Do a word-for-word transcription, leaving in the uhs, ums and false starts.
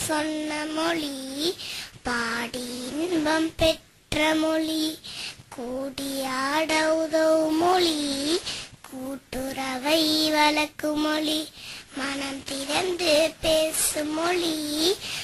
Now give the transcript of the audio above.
சொன்ன மொழி, பாடி இன்பம் பெற்ற மொழி, கூடியாட உதவும் மொழி, கூட்டுறவை வளர்க்கும் மொழி, மனம் திறந்து பேசும் மொழி,